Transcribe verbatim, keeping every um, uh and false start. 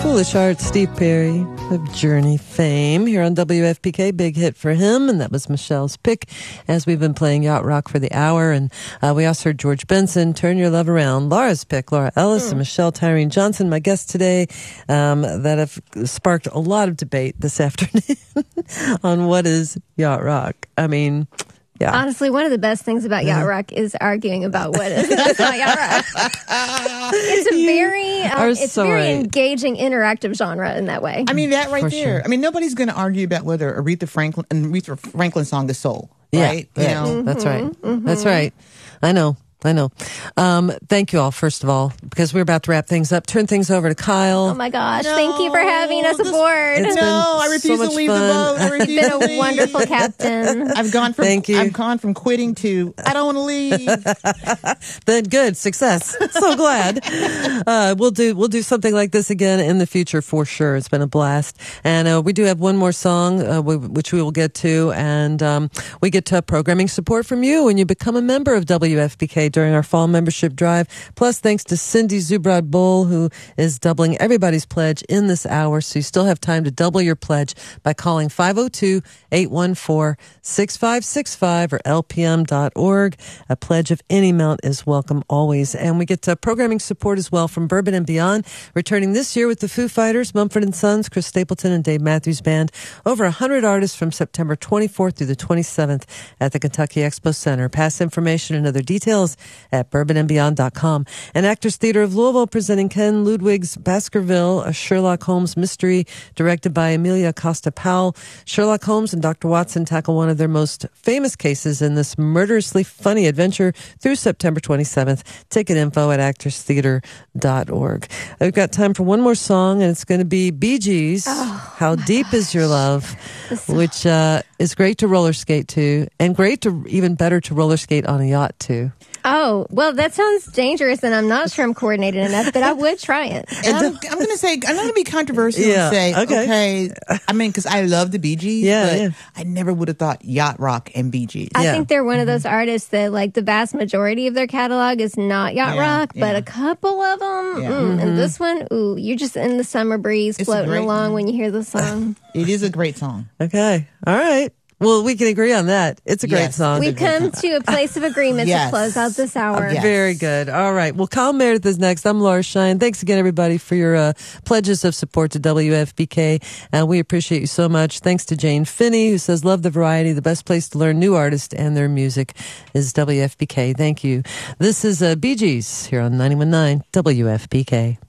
Foolish Heart, Steve Perry of Journey fame here on W F P K. Big hit for him, and that was Michelle's pick as we've been playing Yacht Rock for the hour. And uh, we also heard George Benson, Turn Your Love Around. Laura's pick, Laura Ellis mm. and Michelle Tyrene Johnson, my guests today, um, that have sparked a lot of debate this afternoon on what is Yacht Rock. I mean... Yeah. Honestly, one of the best things about Yacht Rock is arguing about what is about Yacht Rock. It's a very, um, it's so very right. engaging, interactive genre in that way. I mean, that right For there. sure. I mean, nobody's going to argue about whether Aretha Franklin and Aretha Franklin's song is soul, right? Yeah, You yeah. know? Mm-hmm, That's right. mm-hmm. That's right. I know. I know. Um, thank you all, first of all, because we're about to wrap things up. Turn things over to Kyle. Oh my gosh. No, Thank you for having us this- aboard. It's No, been I so refuse much to leave fun. the boat. I You've refuse been to a leave. wonderful captain. I've gone from Thank you. I've gone from quitting to I don't want to leave. Then good success. So glad. Uh, we'll do we'll do something like this again in the future for sure. It's been a blast, and uh, we do have one more song uh, we, which we will get to, and um, we get to programming support from you when you become a member of W F P K during our fall membership drive. Plus, thanks to Cindy Zubrod Bull, who is doubling everybody's pledge in this hour, so you still have time to double your pledge by calling five oh two, eight one four, six five six five or L P M dot org. A pledge of any amount is welcome always. And we get uh, programming support as well from Bourbon and Beyond, returning this year with the Foo Fighters, Mumford and Sons, Chris Stapleton, and Dave Matthews Band. Over one hundred artists from September twenty-fourth through the twenty-seventh at the Kentucky Expo Center. Pass information and other details at bourbon and beyond dot com. And Actors Theater of Louisville presenting Ken Ludwig's Baskerville, a Sherlock Holmes mystery directed by Amelia Costa Powell. Sherlock Holmes and Doctor Watson tackle one of their most famous cases in this murderously funny adventure through September twenty-seventh. Ticket info at actors theater dot org. We've got time for one more song, and it's going to be Bee Gees, Oh, How Deep gosh. Is Your Love, which uh, is great to roller skate to, and great to, even better to roller skate on a yacht too. Oh, well, that sounds dangerous, and I'm not sure I'm coordinated enough, but I would try it. And I'm, I'm going to say, I'm not going to be controversial Yeah, and say, okay. okay, I mean, because I love the Bee Gees, Yeah, but yeah. I never would have thought Yacht Rock and Bee Gees. I Yeah. think they're one of those artists that, like, the vast majority of their catalog is not yacht Yeah, rock, but yeah. a couple of them, Yeah. mm, and this one, ooh, you're just in the summer breeze It's a floating great along one. when you hear the song. It is a great song. Okay. All right. Well, we can agree on that. It's a great Yes. song. We've come to a place of agreement Yes. to close out this hour. Yes. Very good. All right. Well, Kyle Meredith is next. I'm Laura Shine. Thanks again, everybody, for your uh, pledges of support to W F B K. And we appreciate you so much. Thanks to Jane Finney, who says, love the variety. The best place to learn new artists and their music is W F B K. Thank you. This is uh, Bee Gees here on ninety-one point nine W F B K.